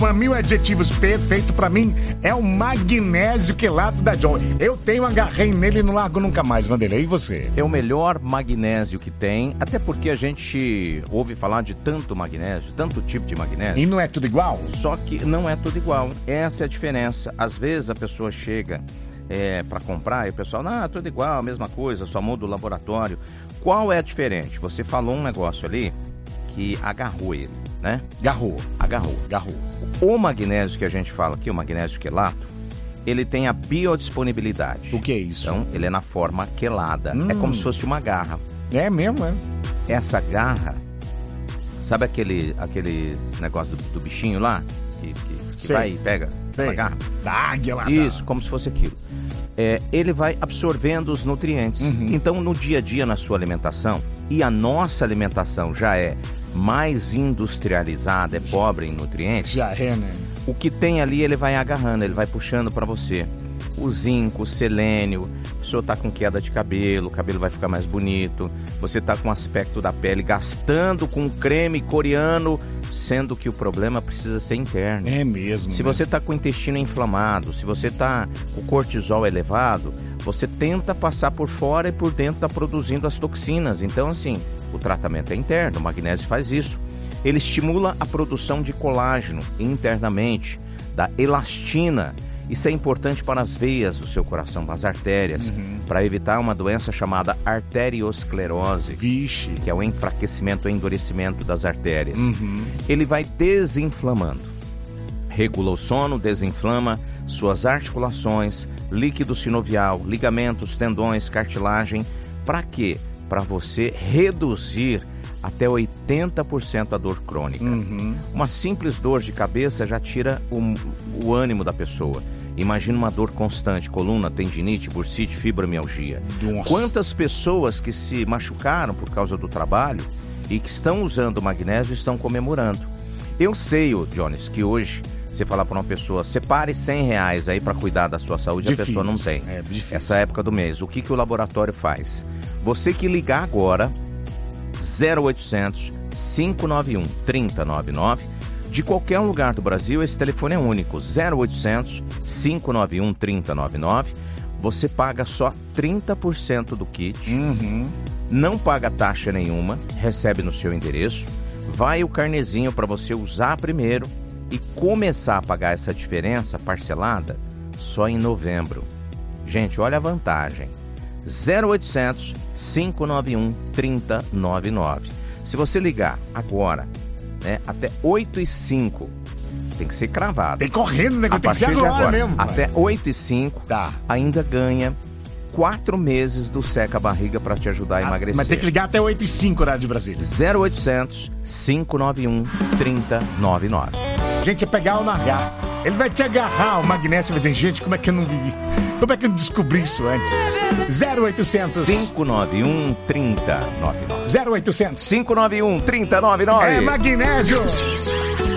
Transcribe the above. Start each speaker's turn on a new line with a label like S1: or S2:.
S1: Mil adjetivos perfeito pra mim é o magnésio quelato da John. Eu agarrei nele e não largo nunca mais, Vanderlei. E você?
S2: É o melhor magnésio que tem, até porque a gente ouve falar de tanto magnésio, tanto tipo de magnésio.
S1: E não é tudo igual?
S2: Só que não é tudo igual. Essa é a diferença. Às vezes a pessoa chega para comprar e o pessoal, tudo igual, a mesma coisa, só muda o laboratório. Qual é a diferente? Você falou um negócio ali que agarrou ele, né? Agarrou. O magnésio que a gente fala aqui, o magnésio quelato, ele tem a biodisponibilidade.
S1: O que é isso?
S2: Então, ele é na forma quelada. É como se fosse uma garra.
S1: É mesmo, é?
S2: Essa garra, sabe aquele negócio do bichinho lá? Que vai e pega a garra?
S1: Da águia lá.
S2: Isso, como se fosse aquilo. Ele vai absorvendo os nutrientes. Então, no dia a dia, na sua alimentação, e a nossa alimentação já é mais industrializada, é pobre em nutrientes.
S1: Já é, né?
S2: O que tem ali, ele vai agarrando, ele vai puxando para você. O zinco, o selênio, a pessoa tá com queda de cabelo, o cabelo vai ficar mais bonito. Você tá com aspecto da pele gastando com creme coreano, sendo que o problema precisa ser interno.
S1: É mesmo.
S2: Se você tá com o intestino inflamado, se você tá com o cortisol elevado, você tenta passar por fora e por dentro tá produzindo as toxinas. Então, assim, o tratamento é interno, o magnésio faz isso. Ele estimula a produção de colágeno internamente, da elastina. Isso é importante para as veias do seu coração, para as artérias, para evitar uma doença chamada arteriosclerose, que é o enfraquecimento, o endurecimento das artérias. Ele vai desinflamando, regula o sono, desinflama suas articulações, líquido sinovial, ligamentos, tendões, cartilagem. Para quê? Para você reduzir até 80% a dor crônica. Uma simples dor de cabeça já tira o ânimo da pessoa. Imagina uma dor constante, coluna, tendinite, bursite, fibromialgia.
S1: Nossa.
S2: Quantas pessoas que se machucaram por causa do trabalho e que estão usando magnésio estão comemorando. Eu sei, Jones, que hoje você falar para uma pessoa, separe R$100 aí para cuidar da sua saúde, difícil. A pessoa não tem.
S1: É difícil.
S2: Essa época do mês, o que o laboratório faz? Você que ligar agora, 0800 591 3099, de qualquer lugar do Brasil, esse telefone é único, 0800 591 3099, você paga só 30% do kit, não paga taxa nenhuma, recebe no seu endereço, vai o carnezinho para você usar primeiro e começar a pagar essa diferença parcelada só em novembro. Gente, olha a vantagem, 0800 591 3099. Se você ligar agora, né, até 8h05, tem que ser cravado.
S1: Tem correndo, né? Tem que ser agora mesmo.
S2: Até 8h05, ainda ganha 4 meses do Seca Barriga para te ajudar a emagrecer.
S1: Mas tem que ligar até 8h05, horário de Brasília.
S2: 0800 591 3099.
S1: Gente, é pegar ou largar. Ele vai te agarrar, o magnésio, vai dizer, gente, como é que eu não vivi? Como é que eu não descobri isso antes? 0800
S2: 591 3099.
S1: 0800
S2: 591 3099.
S1: É magnésio.